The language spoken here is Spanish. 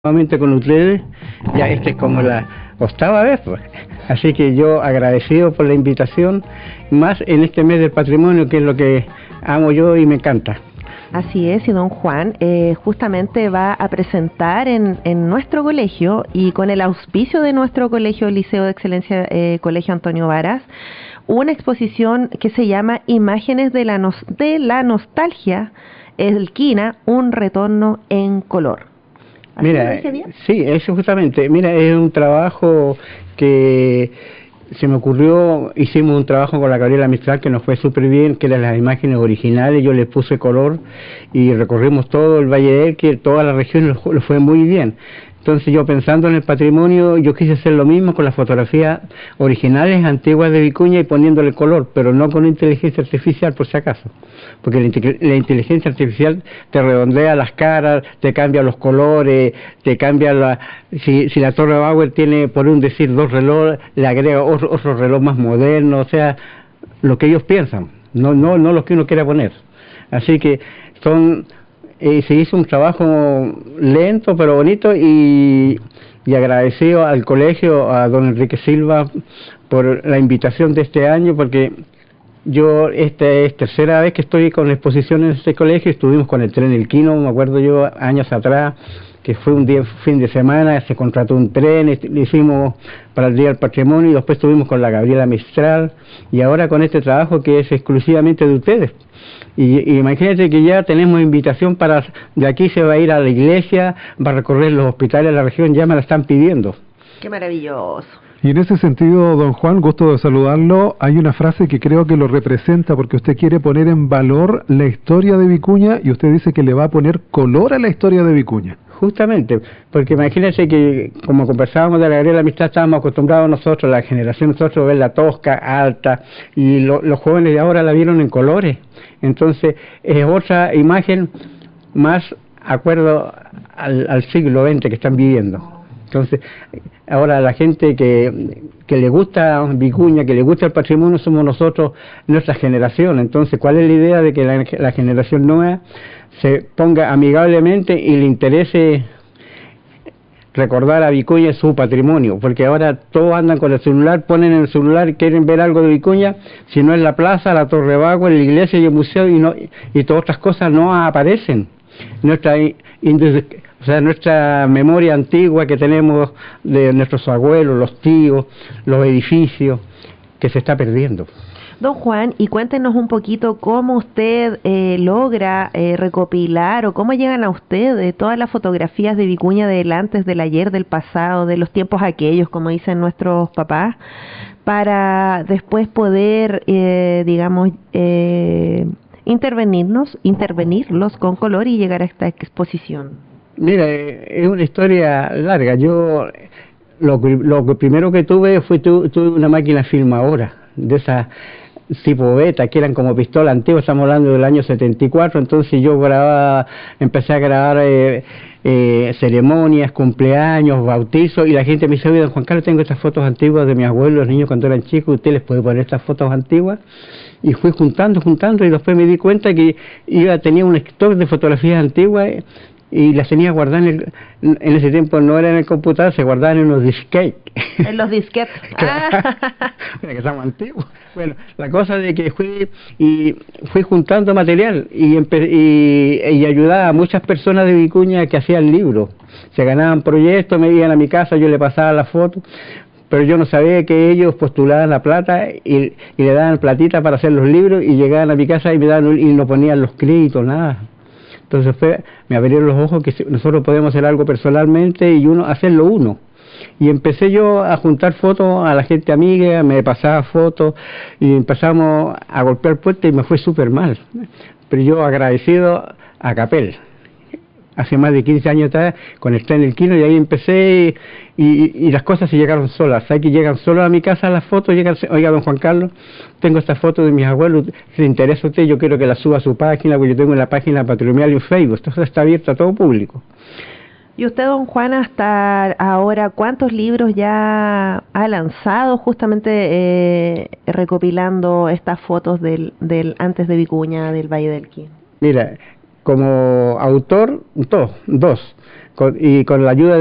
nuevamente con ustedes, ya esta es como la octava vez, pues. Así que yo agradecido por la invitación, más en este mes del patrimonio, que es lo que amo yo y me encanta. Así es, y don Juan justamente va a presentar en nuestro colegio y con el auspicio de nuestro colegio, Liceo de Excelencia, Colegio Antonio Varas, una exposición que se llama Imágenes de la Nostalgia Elquina, un retorno en color. Mira, sí, eso justamente, mira, es un trabajo que se me ocurrió, hicimos un trabajo con la Gabriela Mistral que nos fue súper bien, que eran las imágenes originales, yo le puse color y recorrimos todo el Valle del Elqui, toda la región, lo fue muy bien. Entonces yo pensando en el patrimonio, yo quise hacer lo mismo con las fotografías originales antiguas de Vicuña y poniéndole color, pero no con inteligencia artificial por si acaso, porque la inteligencia artificial te redondea las caras, te cambia los colores, te cambia si la Torre Bauer tiene, por un decir, 2 relojes, le agrega otro reloj más moderno, o sea, lo que ellos piensan, no lo que uno quiera poner. Así que se hizo un trabajo lento pero bonito y agradecido al colegio, a don Enrique Silva, por la invitación de este año, porque yo esta es tercera vez que estoy con exposiciones en este colegio. Estuvimos con el tren Elquino, me acuerdo yo, años atrás, que fue un fin de semana, se contrató un tren, lo hicimos para el Día del Patrimonio, y después estuvimos con la Gabriela Mistral, y ahora con este trabajo que es exclusivamente de ustedes. Y imagínate que ya tenemos invitación de aquí se va a ir a la iglesia, va a recorrer los hospitales de la región, ya me la están pidiendo. ¡Qué maravilloso! Y en ese sentido, don Juan, gusto de saludarlo, hay una frase que creo que lo representa, porque usted quiere poner en valor la historia de Vicuña, y usted dice que le va a poner color a la historia de Vicuña. Justamente, porque imagínense que, como conversábamos de la Gabriela Amistad, estábamos acostumbrados nosotros, la generación de nosotros, a verla tosca, alta, y los jóvenes de ahora la vieron en colores. Entonces, es otra imagen más acuerdo al siglo XX que están viviendo. Entonces, ahora la gente que le gusta Vicuña, que le gusta el patrimonio, somos nosotros, nuestra generación. Entonces, ¿cuál es la idea de que la generación nueva se ponga amigablemente y le interese recordar a Vicuña su patrimonio? Porque ahora todos andan con el celular, ponen en el celular, quieren ver algo de Vicuña, si no es la plaza, la Torre Bauer, la iglesia y el museo, y todas otras cosas no aparecen. Nuestra memoria antigua que tenemos de nuestros abuelos, los tíos, los edificios, que se está perdiendo. Don Juan, y cuéntenos un poquito cómo usted logra recopilar, o cómo llegan a usted todas las fotografías de Vicuña del antes, del ayer, del pasado, de los tiempos aquellos, como dicen nuestros papás, para después poder, intervenirlos con color y llegar a esta exposición. Mira, es una historia larga. Yo lo primero que tuve tuve una máquina filmadora, de esas tipo beta, que eran como pistola antigua, estamos hablando del año 74, entonces yo empecé a grabar ceremonias, cumpleaños, bautizos, y la gente me dice: oye, don Juan Carlos, tengo estas fotos antiguas de mis abuelos, los niños cuando eran chicos, ¿usted les puede poner estas fotos antiguas? Y fui juntando, y después me di cuenta que tenía un stock de fotografías antiguas, y las tenía guardadas en ese tiempo no era en el computador, se guardaban en unos disquetes. En los disquetes. Mira que estamos antiguos. Bueno, la cosa de que fui juntando material y ayudaba a muchas personas de Vicuña que hacían libros. Se ganaban proyectos, me iban a mi casa, yo le pasaba las fotos, pero yo no sabía que ellos postulaban la plata y le daban platita para hacer los libros, y llegaban a mi casa y no ponían los créditos, nada. Entonces me abrieron los ojos que nosotros podemos hacer algo personalmente y hacerlo uno. Y empecé yo a juntar fotos a la gente amiga, me pasaba fotos y empezamos a golpear puertas y me fue súper mal. Pero yo agradecido a Capel, hace más de 15 años atrás, con el tren Elquino, y ahí empecé y las cosas se llegaron solas. Hay que llegan solas a mi casa las fotos, oiga, don Juan Carlos, tengo estas fotos de mis abuelos, si le interesa a usted, yo quiero que las suba a su página, porque yo tengo en la página patrimonial y en Facebook, esto está abierto a todo público. Y usted, don Juan, hasta ahora, ¿cuántos libros ya ha lanzado justamente recopilando estas fotos del antes de Vicuña, del Valle del Elqui? Mira, como autor, dos. y con la ayuda